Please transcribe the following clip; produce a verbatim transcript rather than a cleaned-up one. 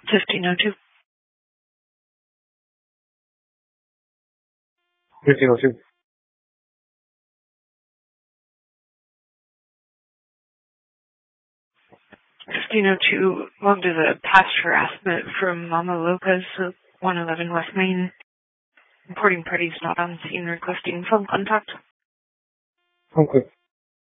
fifteen oh two. fifteen oh two. fifteen oh two logged as a past harassment from Mama Lopez of one eleven West Main. Reporting parties not on scene requesting phone contact. Okay.